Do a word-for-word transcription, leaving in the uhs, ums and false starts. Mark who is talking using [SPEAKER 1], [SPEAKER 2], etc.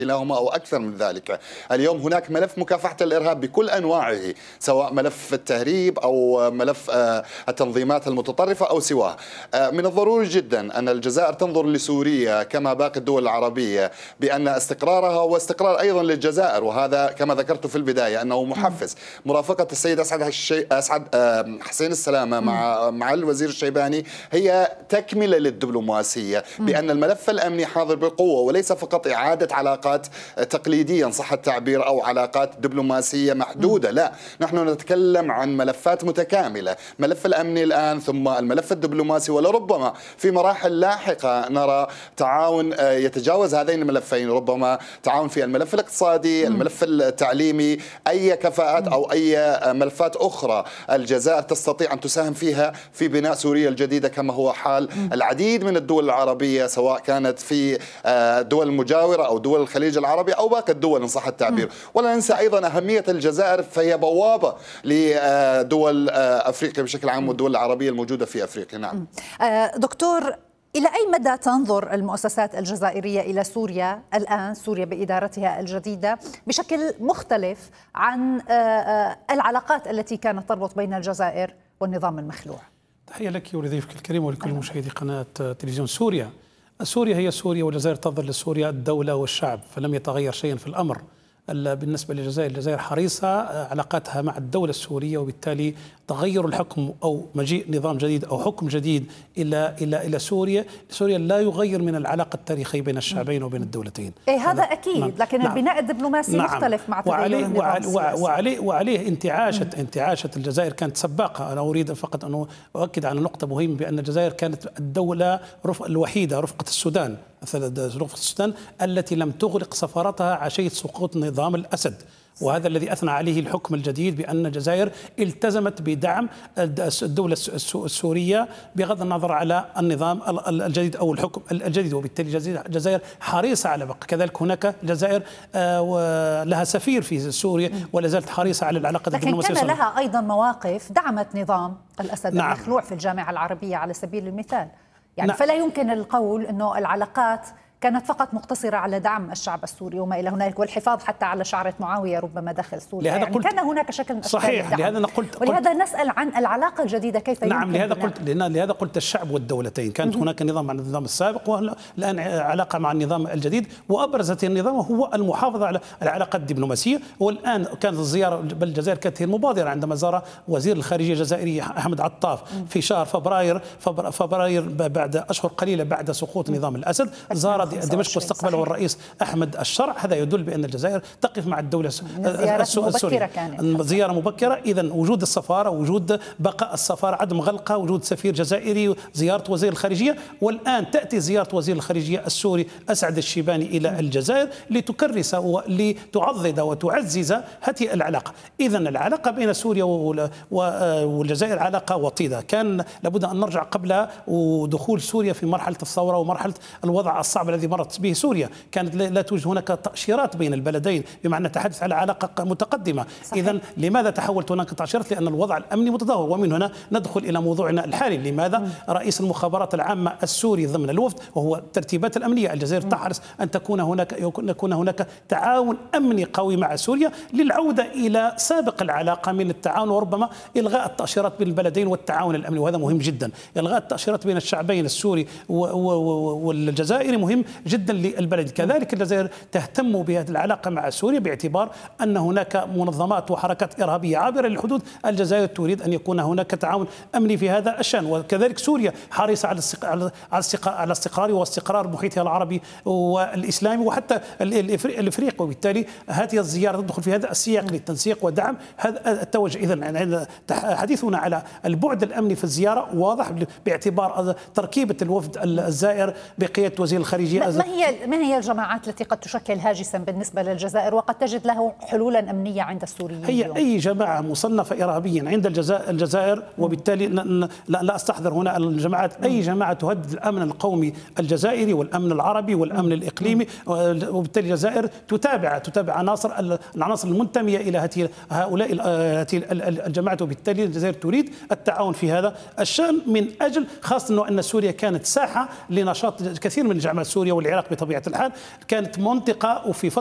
[SPEAKER 1] كلاهما أو أكثر من ذلك. اليوم هناك ملف مكافحة الإرهاب بكل أنواعه، سواء ملف التهريب أو ملف التنظيمات المتطرفة أو سواه. من الضروري جدا أن الجزائر تنظر لسوريا كما باقي الدول العربية بأن استقرارها هو استقرار أيضا للجزائر، وهذا كما ذكرت في البداية أنه محفز. مرافقة السيد أسعد أسعد حسين السلامة مع مع الوزير الشيباني هي تكملة للدبلوماسية، بأن الملف الأمني حاضر بقوة، وليس فقط إعادة علاقات تقليديا صح التعبير أو علاقات دبلوماسية محدودة. لا، نحن نتكلم عن ملفات متكاملة، ملف الأمني الآن ثم الملف الدبلوماسي، ولربما في مراحل لاحقة نرى تعاون يتجاوز هذين الملفين، ربما تعاون في الملف الاقتصادي، الملف التعليمي، أي كفاءات أو أي ملفات أخرى الجزائر تستطيع أن تساهم فيها في بناء سوريا الجديدة، كما هو حال العديد من الدول العربية سواء كانت في دول المجاورة أو دول الخليج العربي أو باقي الدول إن صح التعبير. ولا ننسى أيضا أهمية الجزائر، فهي بوابة لدول أفريقيا بشكل عام والدول العربية الموجودة في أفريقيا. نعم
[SPEAKER 2] دكتور، إلى أي مدى تنظر المؤسسات الجزائرية إلى سوريا الآن، سوريا بإدارتها الجديدة، بشكل مختلف عن العلاقات التي كانت تربط بين الجزائر والنظام المخلوع؟
[SPEAKER 3] تحية لك ولضيفك الكريم ولكل مشاهدي قناة تلفزيون سوريا. سوريا هي سوريا، والجزائر تظل لسوريا الدولة والشعب، فلم يتغير شيئا في الأمر. بالنسبة للجزائر، الجزائر حريصة علاقاتها مع الدولة السورية، وبالتالي تغير الحكم أو مجيء نظام جديد أو حكم جديد إلى إلى إلى سوريا، سوريا لا يغير من العلاقة التاريخية بين الشعبين وبين الدولتين.
[SPEAKER 2] إيه هذا أكيد، نعم. لكن نعم. البناء الدبلوماسي نعم. مختلف مع تغير
[SPEAKER 3] وعليه
[SPEAKER 2] النظام السياسي.
[SPEAKER 3] وعليه وعليه انتعاشة انتعاشة الجزائر كانت سباقة. أنا أريد فقط أن أؤكد على نقطة مهمة، بأن الجزائر كانت الدولة الوحيدة رفقة السودان رفقة السودان التي لم تغلق سفارتها عشية سقوط نظام الأسد، وهذا الذي أثنى عليه الحكم الجديد، بأن الجزائر التزمت بدعم الدولة السورية بغض النظر على النظام الجديد أو الحكم الجديد، وبالتالي الجزائر حريصة على بقى. كذلك هناك الجزائر لها سفير في سوريا ولا زالت حريصة على العلاقة الدبلوماسية.
[SPEAKER 2] لكن كان لها أيضا مواقف دعمت نظام الأسد نعم. المخلوع في الجامعة العربية على سبيل المثال، يعني نعم. فلا يمكن القول أنه العلاقات كانت فقط مقتصرة على دعم الشعب السوري وما إلى هنالك، والحفاظ حتى على شعرة معاوية ربما داخل سوريا. يعني كان هناك شكل من
[SPEAKER 3] صحيح. لهذا أنا قلت
[SPEAKER 2] ولهذا نسأل عن العلاقة الجديدة كيف
[SPEAKER 3] نعم
[SPEAKER 2] يمكن
[SPEAKER 3] لهذا قلت لهذا قلت الشعب والدولتين. كانت هناك نظام مع النظام السابق، والآن علاقة مع النظام الجديد، وأبرزت النظام هو المحافظة على العلاقات الدبلوماسية. والآن كانت الزيارة، بل الجزائر كانت هي المبادرة عندما زار وزير الخارجية الجزائري أحمد عطاف في شهر فبراير فبراير بعد أشهر قليلة بعد سقوط نظام الأسد، زار دمشق واستقبل والرئيس أحمد الشرع. هذا يدل بأن الجزائر تقف مع الدولة السورية. زيارة مبكرة. إذن وجود السفارة، وجود بقاء السفارة، عدم غلقها، وجود سفير جزائري، زيارة وزير الخارجية، والآن تأتي زيارة وزير الخارجية السوري أسعد الشيباني إلى الجزائر لتكرس ولتعضد وتعزز هذه العلاقة. إذن العلاقة بين سوريا والجزائر علاقة وطيدة، كان لابد أن نرجع قبل ودخول سوريا في مرحلة الثورة ومرحلة الوضع الصعب الذي مرت به سوريا. كانت لا توجد هناك تأشيرات بين البلدين، بمعنى نتحدث على علاقة متقدمة. إذن لماذا تحولت هناك تأشيرات؟ لأن الوضع الأمني متدهور. ومن هنا ندخل إلى موضوعنا الحالي، لماذا م. رئيس المخابرات العامة السوري ضمن الوفد، وهو الترتيبات الأمنية. الجزائر م. تحرص أن تكون هناك يكون هناك تعاون أمني قوي مع سوريا للعودة إلى سابق العلاقة من التعاون، وربما إلغاء التأشيرات بين البلدين والتعاون الأمني، وهذا مهم جدا. إلغاء التأشيرات بين الشعبين السوري والجزائري مهم جدا للبلد. كذلك الجزائر تهتم بهذه العلاقة مع سوريا باعتبار أن هناك منظمات وحركات إرهابية عابرة للحدود. الجزائر تريد أن يكون هناك تعاون أمني في هذا الشأن، وكذلك سوريا حريصة على على استقرار واستقرار محيطها العربي والإسلامي وحتى الإفريقي. وبالتالي هذه الزيارة تدخل في هذا السياق للتنسيق ودعم هذا التوجه. إذن حديثنا على البعد الأمني في الزيارة واضح باعتبار تركيبة الوفد الزائر بقيادة وزير الخارجية.
[SPEAKER 2] ما هي ما هي الجماعات التي قد تشكل هاجسا بالنسبة للجزائر وقد تجد له حلولا أمنية عند السوريين؟
[SPEAKER 3] هي
[SPEAKER 2] اليوم؟
[SPEAKER 3] أي جماعة مصنفة إرهابيا عند الجزائر، وبالتالي لا أستحضر هنا الجماعات، أي جماعة تهدد الأمن القومي الجزائري والأمن العربي والأمن الإقليمي، وبالتالي الجزائر تتابع تتابع عناصر العناصر المنتمية إلى هذه هؤلاء هذه الجماعات، وبالتالي الجزائر تريد التعاون في هذا الشأن من أجل خاصة أنه أن سوريا كانت ساحة لنشاط كثير من الجماعات السورية سوريا والعراق بطبيعة الحال كانت منطقة وفي